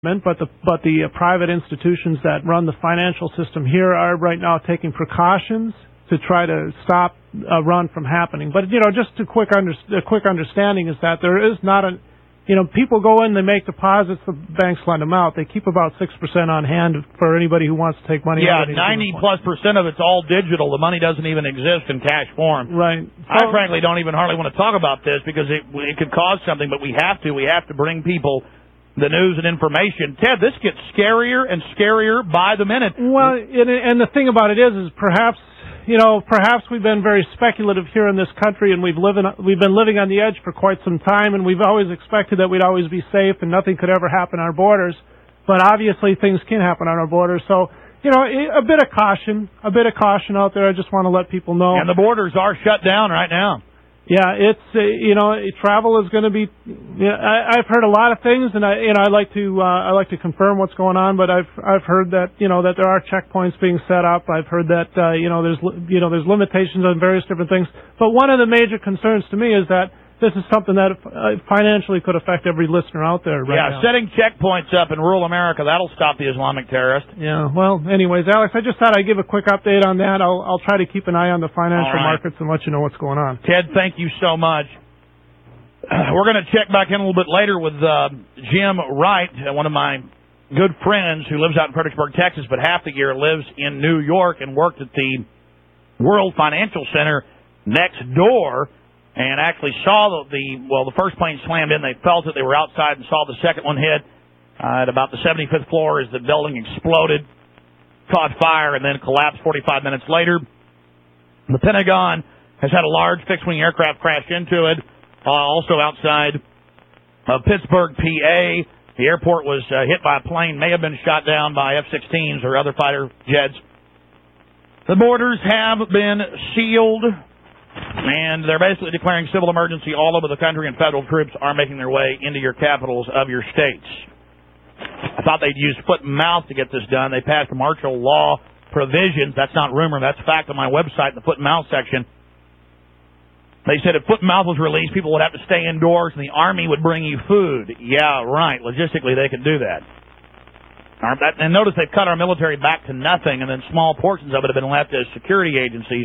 but the private institutions that run the financial system here are right now taking precautions to try to stop a run from happening. But just a quick understanding is that there is not a people go in, they make deposits, the banks lend them out. They keep about 6% on hand for anybody who wants to take money out. Yeah, 90+% of it's all digital. The money doesn't even exist in cash form. Right. I frankly don't even hardly want to talk about this because it could cause something, but we have to. We have to bring people the news and information. Ted, this gets scarier and scarier by the minute. Well, and the thing about it is perhaps we've been very speculative here in this country, and we've been living on the edge for quite some time, and we've always expected that we'd always be safe and nothing could ever happen on our borders. But obviously things can happen on our borders. So, a bit of caution out there. I just want to let people know. And the borders are shut down right now. Yeah, it's travel is going to be. I've heard a lot of things, and I like to confirm what's going on. But I've heard that that there are checkpoints being set up. I've heard that there's limitations on various different things. But one of the major concerns to me is that this is something that financially could affect every listener out there right now. Yeah, setting checkpoints up in rural America, that'll stop the Islamic terrorist. Yeah, well, anyways, Alex, I just thought I'd give a quick update on that. I'll try to keep an eye on the financial markets and let you know what's going on. Ted, thank you so much. We're going to check back in a little bit later with Jim Wright, one of my good friends who lives out in Fredericksburg, Texas, but half the year lives in New York and worked at the World Financial Center next door. And actually saw the first plane slammed in. They felt it. They were outside and saw the second one hit at about the 75th floor as the building exploded, caught fire, and then collapsed 45 minutes later. The Pentagon has had a large fixed-wing aircraft crash into it, also outside of Pittsburgh, PA. The airport was hit by a plane, may have been shot down by F-16s or other fighter jets. The borders have been sealed. And they're basically declaring civil emergency all over the country, and federal troops are making their way into your capitals of your states. I thought they'd use foot and mouth to get this done. They passed martial law provisions. That's not rumor. That's fact on my website, the foot and mouth section. They said if foot and mouth was released, people would have to stay indoors, and the Army would bring you food. Yeah, right. Logistically, they could do that. And notice they've cut our military back to nothing, and then small portions of it have been left as security agencies.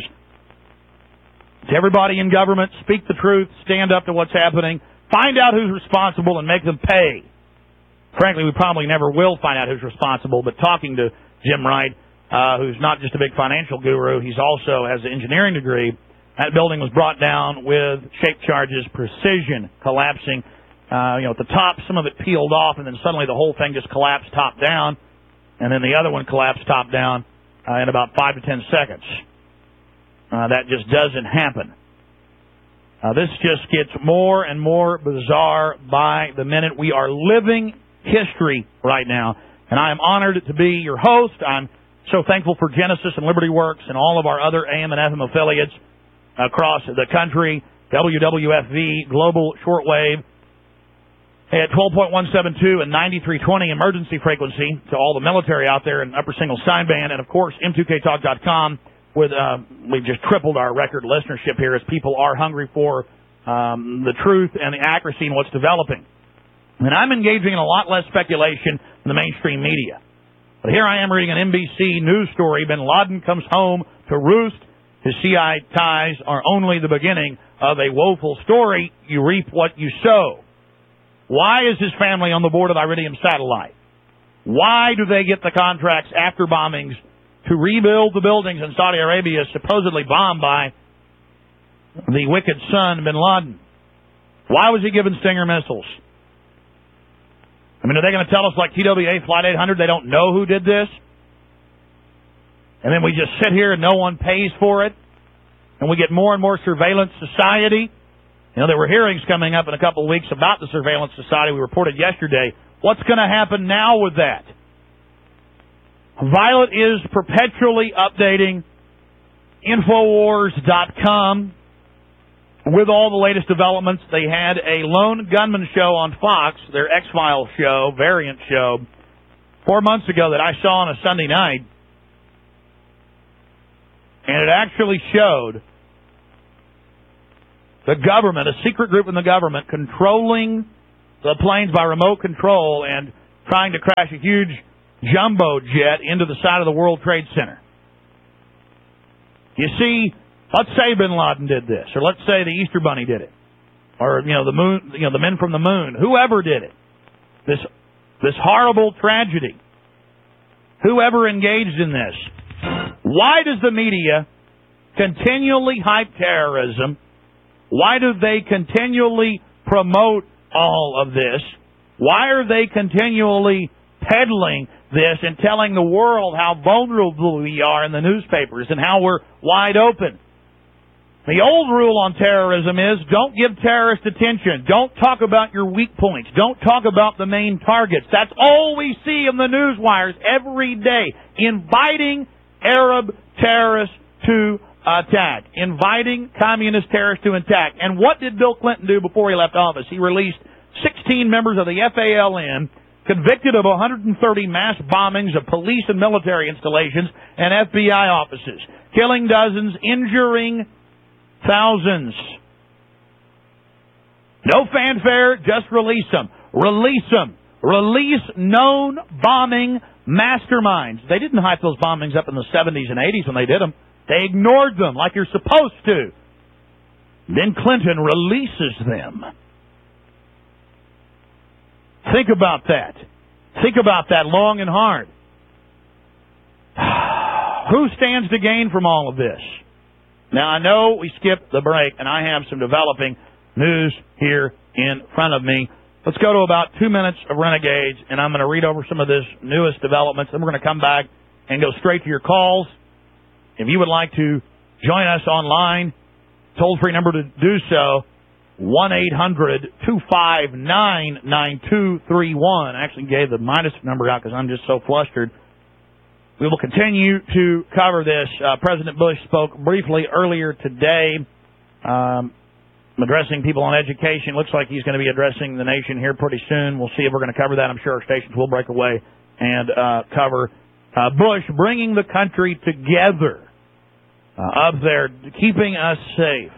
To everybody in government, speak the truth, stand up to what's happening, find out who's responsible, and make them pay. Frankly, we probably never will find out who's responsible, but talking to Jim Wright, who's not just a big financial guru, he's also has an engineering degree. That building was brought down with shape charges, precision, collapsing. At the top, some of it peeled off, and then suddenly the whole thing just collapsed top down, and then the other one collapsed top down in about 5 to 10 seconds. That just doesn't happen. This just gets more and more bizarre by the minute. We are living history right now, and I am honored to be your host. I'm so thankful for Genesis and Liberty Works and all of our other AM and FM affiliates across the country. WWFV, Global Shortwave, at 12.172 and 9320 emergency frequency to all the military out there in upper single sideband, and of course M2KTalk.com. We've just tripled our record listenership here as people are hungry for the truth and the accuracy in what's developing. And I'm engaging in a lot less speculation in the mainstream media. But here I am reading an NBC news story. Bin Laden comes home to roost. His CIA ties are only the beginning of a woeful story. You reap what you sow. Why is his family on the board of Iridium Satellite? Why do they get the contracts after bombings to rebuild the buildings in Saudi Arabia supposedly bombed by the wicked son, Bin Laden? Why was he given Stinger missiles? I mean, are they going to tell us like TWA Flight 800 they don't know who did this? And then we just sit here and no one pays for it? And we get more and more surveillance society? There were hearings coming up in a couple of weeks about the surveillance society. We reported yesterday. What's going to happen now with that? Violet is perpetually updating Infowars.com with all the latest developments. They had a lone gunman show on Fox, their X-Files show, variant show, 4 months ago that I saw on a Sunday night. And it actually showed the government, a secret group in the government, controlling the planes by remote control and trying to crash a huge jumbo jet into the side of the World Trade Center. You see, let's say Bin Laden did this, or let's say the Easter Bunny did it, or the moon, the men from the moon, whoever did it. This horrible tragedy. Whoever engaged in this. Why does the media continually hype terrorism? Why do they continually promote all of this? Why are they continually peddling this and telling the world how vulnerable we are in the newspapers and how we're wide open? The old rule on terrorism is don't give terrorists attention. Don't talk about your weak points. Don't talk about the main targets. That's all we see in the news wires every day. Inviting Arab terrorists to attack. Inviting communist terrorists to attack. And what did Bill Clinton do before he left office? He released 16 members of the FALN convicted of 130 mass bombings of police and military installations and FBI offices, killing dozens, injuring thousands. No fanfare, just release them. Release them. Release known bombing masterminds. They didn't hype those bombings up in the 70s and 80s when they did them. They ignored them like you're supposed to. Then Clinton releases them. Think about that. Think about that long and hard. Who stands to gain from all of this? Now, I know we skipped the break, and I have some developing news here in front of me. Let's go to about 2 minutes of Renegades, and I'm going to read over some of this newest developments. Then we're going to come back and go straight to your calls. If you would like to join us online, toll-free number to do so, 1-800-259-9231. I actually gave the minus number out because I'm just so flustered. We will continue to cover this. President Bush spoke briefly earlier today, addressing people on education. Looks like he's going to be addressing the nation here pretty soon. We'll see if we're going to cover that. I'm sure our stations will break away and cover Bush bringing the country together up there, keeping us safe.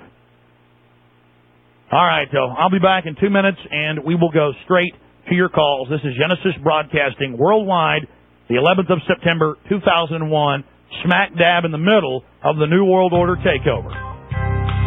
All right, so I'll be back in 2 minutes, and we will go straight to your calls. This is Genesis Broadcasting Worldwide, the 11th of September, 2001, smack dab in the middle of the New World Order takeover.